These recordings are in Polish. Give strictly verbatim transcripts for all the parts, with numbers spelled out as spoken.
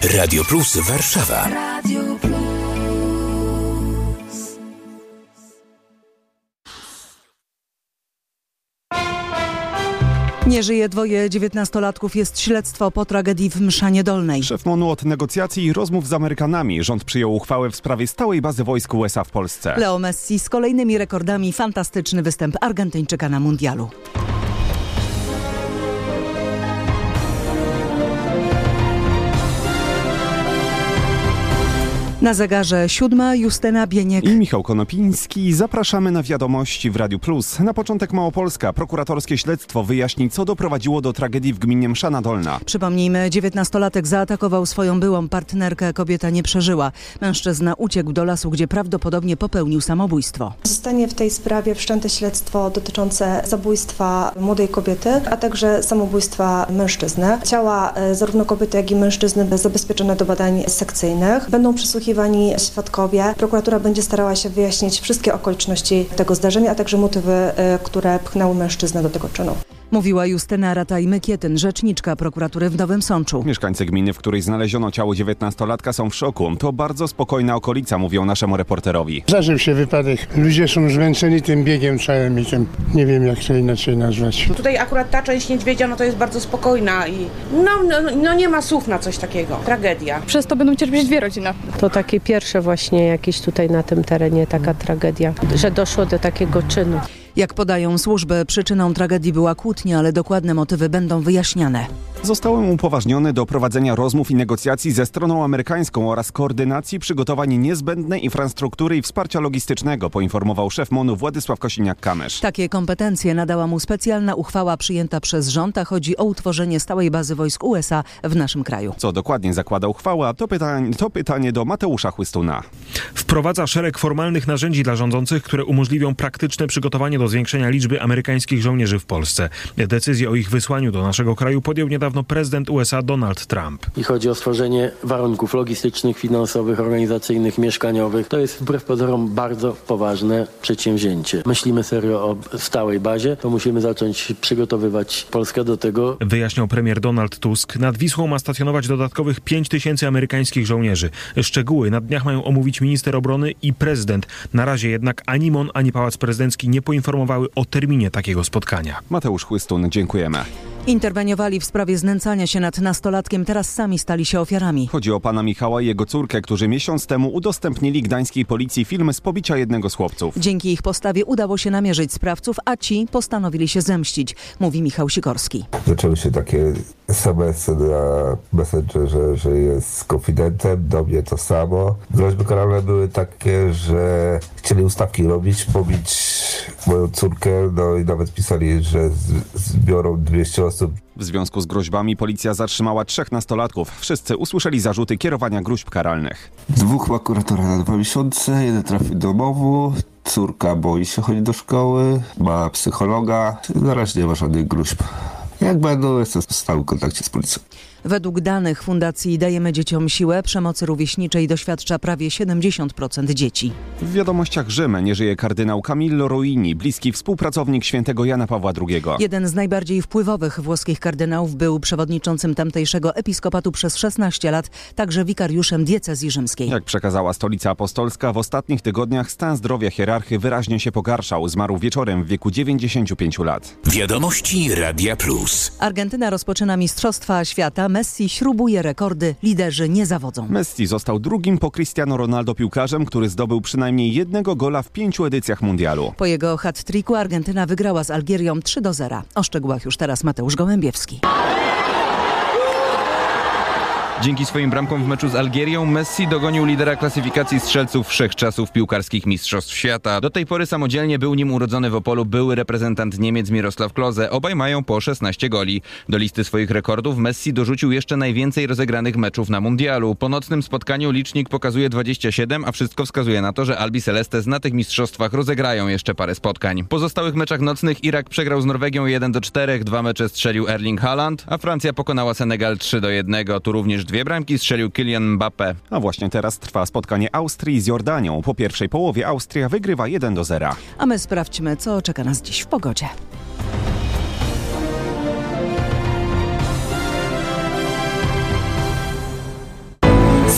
Radio Plus Warszawa. Radio Plus. Nie żyje dwoje dziewiętnastolatków, jest śledztwo po tragedii w Mszanie Dolnej. Szef MONU od negocjacji i rozmów z Amerykanami. Rząd przyjął uchwałę w sprawie stałej bazy wojsk U S A w Polsce. Leo Messi z kolejnymi rekordami, fantastyczny występ Argentyńczyka na mundialu. Na zegarze siódma, Justyna Bieniek i Michał Konopiński. Zapraszamy na wiadomości w Radiu Plus. Na początek Małopolska. Prokuratorskie śledztwo wyjaśni, co doprowadziło do tragedii w gminie Mszana Dolna. Przypomnijmy, dziewiętnastolatek zaatakował swoją byłą partnerkę. Kobieta nie przeżyła. Mężczyzna uciekł do lasu, gdzie prawdopodobnie popełnił samobójstwo. Zostanie w tej sprawie wszczęte śledztwo dotyczące zabójstwa młodej kobiety, a także samobójstwa mężczyzny. Ciała zarówno kobiety, jak i mężczyzny zabezpieczone do badań sekcyjnych. Będą przesłuchiwani świadkowie. Prokuratura będzie starała się wyjaśnić wszystkie okoliczności tego zdarzenia, a także motywy, które pchnęły mężczyznę do tego czynu. Mówiła Justyna Rataj-Mykietyn, rzeczniczka prokuratury w Nowym Sączu. Mieszkańcy gminy, w której znaleziono ciało dziewiętnastolatka, są w szoku. To bardzo spokojna okolica, mówią naszemu reporterowi. Zdarzył się wypadek. Ludzie są zmęczeni tym biegiem całym i tym, nie wiem jak to inaczej nazwać. Tutaj akurat ta część niedźwiedzia, no to jest bardzo spokojna i no, no, no nie ma słów na coś takiego. Tragedia. Przez to będą cierpieć dwie rodziny. To takie pierwsze właśnie jakieś tutaj na tym terenie taka tragedia, że doszło do takiego czynu. Jak podają służby, przyczyną tragedii była kłótnia, ale dokładne motywy będą wyjaśniane. Zostałem upoważniony do prowadzenia rozmów i negocjacji ze stroną amerykańską oraz koordynacji przygotowań niezbędnej infrastruktury i wsparcia logistycznego, poinformował szef MONU Władysław Kosiniak-Kamysz. Takie kompetencje nadała mu specjalna uchwała przyjęta przez rząd, a chodzi o utworzenie stałej bazy wojsk U S A w naszym kraju. Co dokładnie zakłada uchwała, to pytanie, to pytanie do Mateusza Chłystuna. Wprowadza szereg formalnych narzędzi dla rządzących, które umożliwią praktyczne przygotowanie do zwiększenia liczby amerykańskich żołnierzy w Polsce. Decyzję o ich wysłaniu do naszego kraju podjął niedawno prezydent U S A Donald Trump. I chodzi o stworzenie warunków logistycznych, finansowych, organizacyjnych, mieszkaniowych. To jest wbrew pozorom bardzo poważne przedsięwzięcie. Myślimy serio o stałej bazie, to musimy zacząć przygotowywać Polskę do tego. Wyjaśniał premier Donald Tusk. Nad Wisłą ma stacjonować dodatkowych pięć tysięcy amerykańskich żołnierzy. Szczegóły na dniach mają omówić minister obrony i prezydent. Na razie jednak ani MON, ani Pałac Prezydencki nie poinformowały o terminie takiego spotkania. Mateusz Chłystun, dziękujemy. Interweniowali w sprawie znęcania się nad nastolatkiem, teraz sami stali się ofiarami. Chodzi o pana Michała i jego córkę, którzy miesiąc temu udostępnili gdańskiej policji film z pobicia jednego z chłopców. Dzięki ich postawie udało się namierzyć sprawców, a ci postanowili się zemścić, mówi Michał Sikorski. Zaczęły się takie es em esy na Messengerze, że jest konfidentem, do mnie to samo. Groźby karalne były takie, że chcieli ustawki robić, pobić moją córkę, no i nawet pisali, że zbiorą dwieście osób. W związku z groźbami policja zatrzymała trzech nastolatków. Wszyscy usłyszeli zarzuty kierowania groźb karalnych. Dwóch ma kuratora na dwa miesiące, jeden trafił do domu, córka boi się chodzić do szkoły, ma psychologa. Na razie nie ma żadnych groźb. Jak będą, jestem w stałym kontakcie z policją. Według danych Fundacji Dajemy Dzieciom Siłę, przemocy rówieśniczej doświadcza prawie siedemdziesiąt procent dzieci. W wiadomościach Rzym nie żyje kardynał Camillo Ruini, bliski współpracownik świętego Jana Pawła drugiego. Jeden z najbardziej wpływowych włoskich kardynałów, był przewodniczącym tamtejszego episkopatu przez szesnaście lat, także wikariuszem diecezji rzymskiej. Jak przekazała Stolica Apostolska, w ostatnich tygodniach stan zdrowia hierarchy wyraźnie się pogarszał. Zmarł wieczorem w wieku dziewięćdziesięciu pięciu lat. Wiadomości Radia Plus. Argentyna rozpoczyna Mistrzostwa Świata. Messi śrubuje rekordy, liderzy nie zawodzą. Messi został drugim po Cristiano Ronaldo piłkarzem, który zdobył przynajmniej jednego gola w pięciu edycjach mundialu. Po jego hat-tricku Argentyna wygrała z Algierią trzy do zera. O szczegółach już teraz Mateusz Gołębiewski. Dzięki swoim bramkom w meczu z Algierią Messi dogonił lidera klasyfikacji strzelców wszechczasów piłkarskich Mistrzostw Świata. Do tej pory samodzielnie był nim urodzony w Opolu były reprezentant Niemiec Mirosław Klose. Obaj mają po szesnaście goli. Do listy swoich rekordów Messi dorzucił jeszcze najwięcej rozegranych meczów na mundialu. Po nocnym spotkaniu licznik pokazuje dwadzieścia siedem, a wszystko wskazuje na to, że Albi Celestes na tych mistrzostwach rozegrają jeszcze parę spotkań. W pozostałych meczach nocnych Irak przegrał z Norwegią jeden do czterech, dwa mecze strzelił Erling Haaland, a Francja pokonała Senegal trzy do jednego. Tu również dwie bramki strzelił Kylian Mbappé. A właśnie teraz trwa spotkanie Austrii z Jordanią. Po pierwszej połowie Austria wygrywa jeden do zera. A my sprawdźmy, co czeka nas dziś w pogodzie.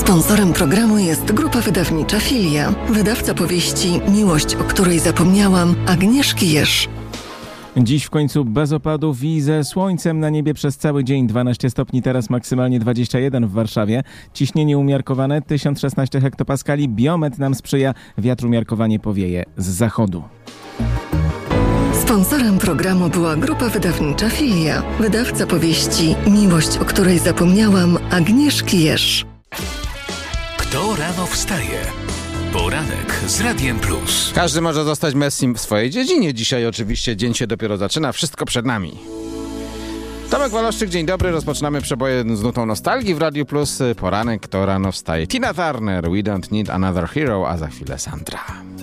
Sponsorem programu jest grupa wydawnicza Filia. Wydawca powieści Miłość, o której zapomniałam, Agnieszki Jerz. Dziś w końcu bez opadów i ze słońcem na niebie przez cały dzień. dwanaście stopni, teraz maksymalnie dwadzieścia jeden w Warszawie. Ciśnienie umiarkowane tysiąc szesnaście hektopaskali. Biometr nam sprzyja, wiatr umiarkowanie powieje z zachodu. Sponsorem programu była grupa wydawnicza Filia. Wydawca powieści Miłość, o której zapomniałam, Agnieszki Jerz. Kto rano wstaje? Poranek z Radiem Plus. Każdy może zostać Messim w swojej dziedzinie. Dzisiaj oczywiście dzień się dopiero zaczyna. Wszystko przed nami. Tomek Waloszczyk, dzień dobry. Rozpoczynamy przeboje z nutą nostalgii w Radiu Plus. Poranek, kto rano wstaje. Tina Turner, We Don't Need Another Hero, a za chwilę Sandra.